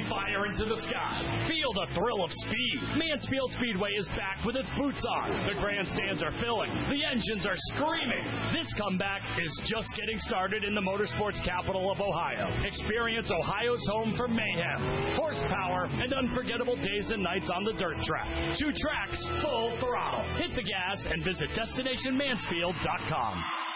fire into the sky. Feel the thrill of speed. Mansfield Speedway is back with its boots on. The grandstands are filling. The engines are screaming. This comeback is just getting started in the motorsports capital of Ohio. Experience Ohio's home for mayhem, horsepower, and unforgettable days and nights on the dirt track. 2 tracks, full throttle. Hit the gas and visit DestinationMansfield.com.